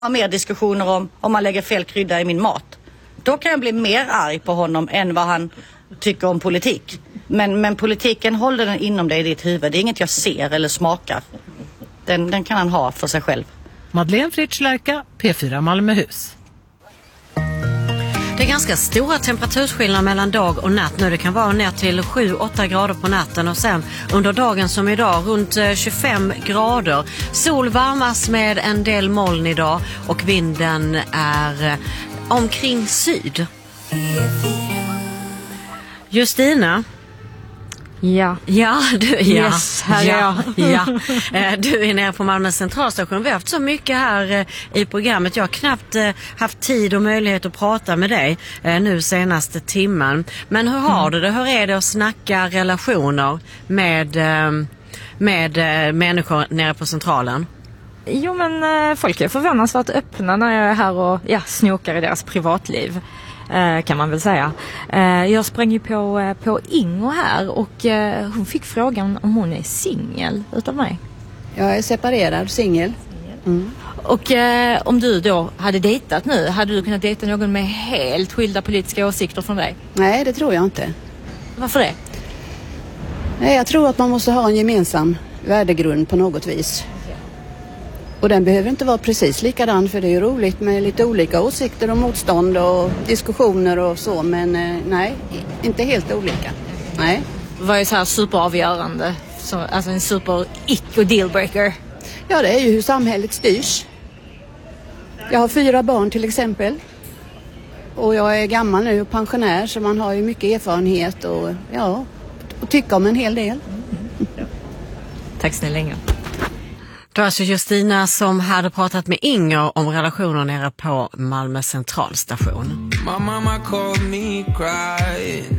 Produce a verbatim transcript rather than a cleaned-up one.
Ha mer diskussioner om om man lägger fel krydda i min mat. Då kan jag bli mer arg på honom än vad han tycker om politik. Men, men politiken håller den inom dig i ditt huvud. Det är inget jag ser eller smakar. Den, den kan han ha för sig själv. Madeleine Fritschlerka, P fyra Malmöhus. Det är ganska stora temperaturskillnader mellan dag och natt nu. Det kan vara ner till sju åtta grader på natten och sen under dagen som idag runt tjugofem grader. Sol varmas med en del moln idag och vinden är omkring syd. Justina. Ja. Ja, du, ja. Yes, här är ja, jag. ja. Du är nere på Malmö centralstation. Vi har haft så mycket här i programmet. Jag har knappt haft tid och möjlighet att prata med dig nu senaste timmen. Men hur har du det? Hur är det att snacka relationer med, med människor nere på centralen? Jo, men folk är förvånansvärt öppna när jag är här och ja, snokar i deras privatliv. Kan man väl säga. Jag sprang ju på, på Inger här och hon fick frågan om hon är singel utav mig. Jag är separerad, singel. Mm. Och eh, om du då hade dejtat nu, hade du kunnat dejta någon med helt skilda politiska åsikter från dig? Nej, det tror jag inte. Varför det? Nej, jag tror att man måste ha en gemensam värdegrund på något vis. Och den behöver inte vara precis likadan, för det är ju roligt med lite olika åsikter och motstånd och diskussioner och så. Men eh, nej, inte helt olika. Nej. Vad är så här superavgörande? Så, alltså en super ick och dealbreaker? Ja, det är ju hur samhället styrs. Jag har fyra barn till exempel. Och jag är gammal nu och pensionär, så man har ju mycket erfarenhet och ja, och tycka om en hel del. Mm. Tack snälla Inger. Det var alltså Justina som hade pratat med Inger om relationer nere på Malmö centralstation. My mama called me crying.